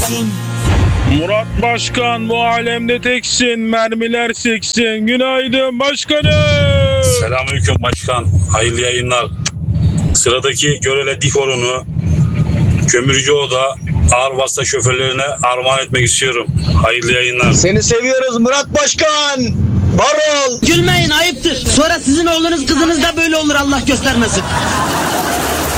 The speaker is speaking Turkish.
teksin. Murat Başkan, bu alemde teksin, mermiler seksin. Günaydın başkanım. Selamünaleyküm başkan. Hayırlı yayınlar. Sıradaki Görele Dihorun'u Kömürcü Oda ağır vasıta şoförlerine armağan etmek istiyorum. Hayırlı yayınlar. Seni seviyoruz Murat Başkan. Var ol. Gülmeyin, ayıptır. Sonra sizin oğlunuz kızınız da böyle olur, Allah göstermesin.